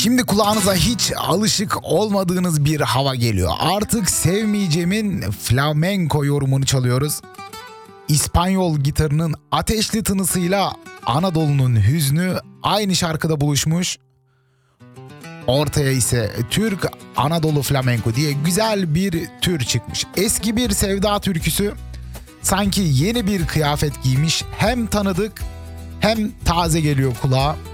Şimdi kulağınıza hiç alışık olmadığınız bir hava geliyor. Artık Sevmeyeceğim'in flamenco yorumunu çalıyoruz. İspanyol gitarının ateşli tınısıyla Anadolu'nun hüznü aynı şarkıda buluşmuş. Ortaya ise Türk Anadolu flamenco diye güzel bir tür çıkmış. Eski bir sevda türküsü sanki yeni bir kıyafet giymiş. Hem tanıdık hem taze geliyor kulağa.